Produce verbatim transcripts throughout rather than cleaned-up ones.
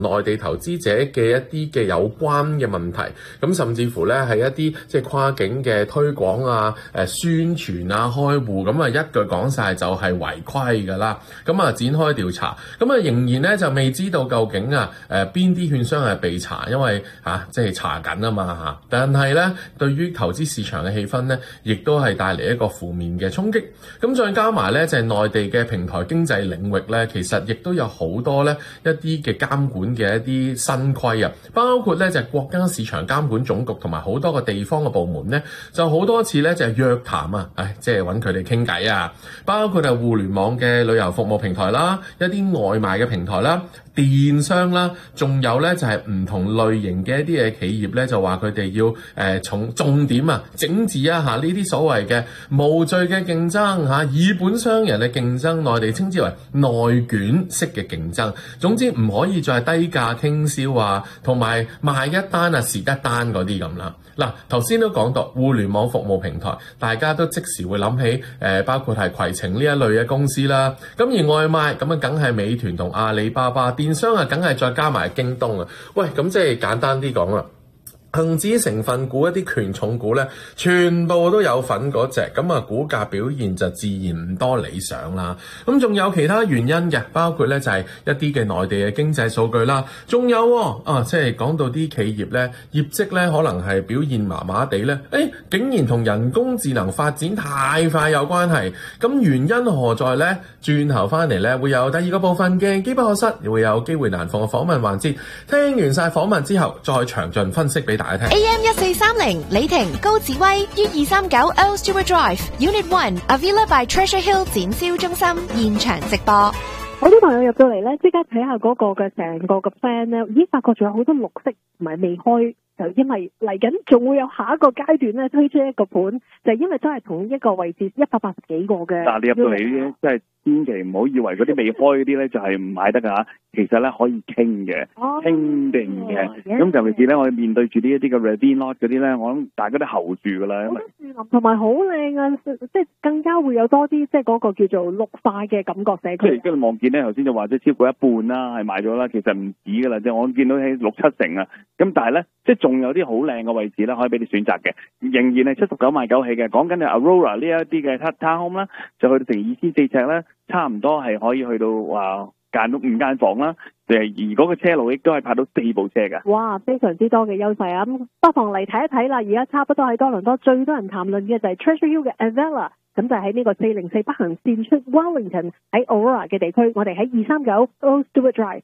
內地投資者嘅一啲嘅有關嘅問題，咁甚至乎咧係一啲即係跨境嘅推廣啊、誒宣傳啊、開戶，咁啊一句講晒就係違規㗎啦。咁啊展開調查，咁啊仍然咧就未知道究竟啊誒邊啲券商係被查，因為嚇即係查緊啊嘛嚇。但係咧對於投資市場嘅氣氛咧，亦都係帶嚟一個負面嘅衝擊。咁再加埋咧就係內地嘅平台經濟領域咧，其實亦都有好多咧一啲嘅監管嘅一啲新規啊，包括咧就係國家市場監管總局同埋好多個地方嘅部門咧，就好多次咧就係約談啊，唉，即係揾佢哋傾偈啊，包括係互聯網嘅旅遊服務平台啦，一啲外賣嘅平台啦，電商啦，仲有咧就係唔同類型嘅一啲嘅企業咧，就話佢哋要誒重重點啊，整治一下呢啲所謂嘅無序嘅競爭嚇，以本傷人嘅競爭，內地稱之為內卷式嘅競爭。總之唔可以再低價傾銷啊，同埋賣一單啊蝕一單嗰啲咁啦。嗱，頭先都講到互聯網服務平台，大家都即時會諗起誒、呃，包括係攜程呢一類嘅公司啦。咁而外賣咁啊，梗係美團同阿里巴巴，電商啊，梗係再加埋京東啊。喂，咁即係簡單啲講啦。恒指成分股一啲權重股咧，全部都有份嗰隻，咁啊股價表現就自然唔多理想啦。咁仲有其他原因嘅，包括咧就係一啲嘅內地嘅經濟數據啦，仲有喎啊，即係講到啲企業咧業績咧可能係表現麻麻地咧，誒竟然同人工智能發展太快有關係。咁原因何在咧？轉頭翻嚟咧會有第二個部分嘅機不可失，會有機會難逢嘅訪問環節。聽完晒訪問之後，再詳盡分析俾大家聽。 A M 一四三零李婷高志威於二三九 Earl Stewart Drive Unit One Avila by Treasure Hill 展銷中心現場直播。 好多朋友入到嚟咧，即刻睇下嗰個嘅成個嘅 plan 咧，已經發覺仲有好多綠色同埋未開，就因為嚟緊仲會有下一個階段咧推出一個盤，就係因為都係同一個位置一百八十幾個嘅。 但係你入到嚟咧，即係千祈唔好以為嗰啲未開嗰啲咧就係唔買得㗎，其實咧可以傾嘅，傾定嘅。咁尤其是咧，我哋面對住呢一啲嘅 ready lot 嗰啲咧，我諗大家都候住㗎啦。好多樹林同埋好靚啊，即係更加會有多啲即係嗰個叫做綠化嘅感覺社區。即係而家望見咧，頭先就話咗超過一半啦，係買咗啦，其實唔止㗎啦，即係我見到喺六七成啊。咁但係咧，即係仲有啲好靚嘅位置咧，可以俾你選擇嘅，仍然係七十九萬九起嘅。講緊係 Aurora 呢一啲嘅 town home 啦，就去到成二千四尺啦。差唔多係可以去到話間屋五間房啦，誒而嗰個車路亦都係泊到四部車㗎。哇，非常之多嘅優勢啊！咁不妨嚟睇一睇啦。而家差不多喺多倫多最多人談論嘅就係 Treasure Hill 嘅 Avila， 咁就喺呢個四零四北行線出 Wellington 喺 Aurora 嘅地區，我哋喺二三九 Earl Stewart Drive。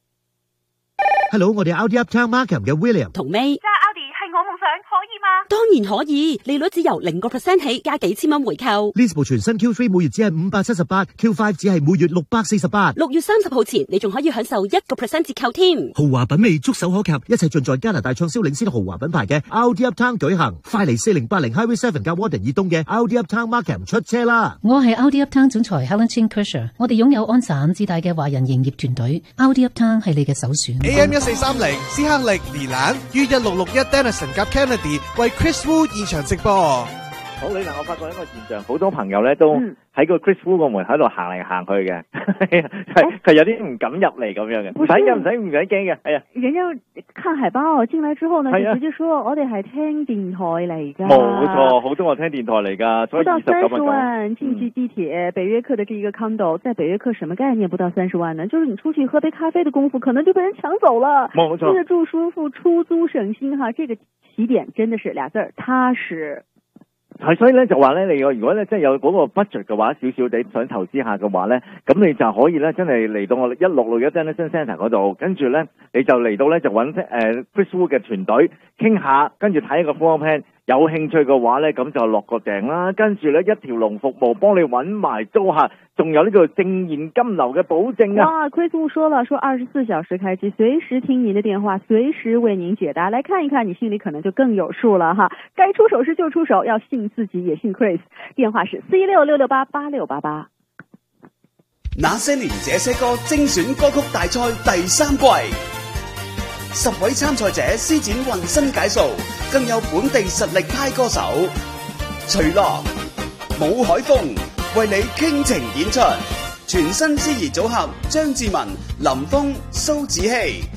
Hello， 我哋 Audi Uptown Markham 嘅 William 同 May。我夢想可以嗎？當然可以，利率只由零個 percent 起，加幾千蚊回購。 呢部全新 Q 三每月只係五百七十八 ，Q 五只係每月六百四十八。 六月三十號前，你仲可以享受一個 percent 折扣添。 豪華品味觸手可及，一切盡在加拿大暢銷領先豪華品牌嘅 Audi Uptown 舉行。快嚟四零八零 Highway Seven 加 Warden 以東嘅 Audi Uptown Markham 出車啦！ 我係 Audi Uptown 總裁 Helen Chin Kersher， 我哋擁有安省至大嘅華人營業團隊 ，Audi Uptown 係你嘅首選。 A M 一四三零斯克力連蘭於一六六一 Denison 夾 Kennedy 為 Chris Wu 現場直播。 好，你嗱，我發覺一個現象，好多朋友咧都喺個 Chris Wu 個門喺度行嚟行去嘅，係佢有啲唔敢入嚟咁樣嘅，唔使嘅，唔使唔使驚嘅，係啊。 人家看海報進來之後呢，就直接說我哋係聽電台嚟㗎。 冇錯，好多我聽電台嚟㗎，所以二十九蚊。不到三十萬進去地鐵、嗯、北約克的這一個 condo， 在北約克什麼概念？不到三十萬呢？就是你出去喝杯咖啡的功夫，可能就被人搶走了。 冇錯， 為了住舒服、出租省心哈，這個起點真的是倆字兒踏實。 係，所以咧就話咧，你如果咧即係有嗰個 budget 嘅話，少少地想投資下嘅話咧，咁你就可以咧真係嚟到我一六六一 Denison Centre 嗰度，跟住咧你就嚟到咧就揾誒 Chris Wu 嘅團隊傾下，跟住睇一個 floor plan。有興趣嘅話咧，咁就落個訂啦。跟住咧一條龍服務，幫你揾埋租客，仲有呢個正現金流嘅保證啊！ 哇 ，Chris Wu 說了，說二十四小時開機，隨時聽您的電話，隨時為您解答。來看一看，你心裏可能就更有數了哈。該出手時就出手，要信自己，也信 Chris。電話是四一六六六八八六八八。 那些年這些歌精選歌曲大賽第三季。十位參賽者施展渾身解數，更有本地實力派歌手徐樂、武海峰為你傾情演出，全新司儀組合張志文、林峰、蘇子希。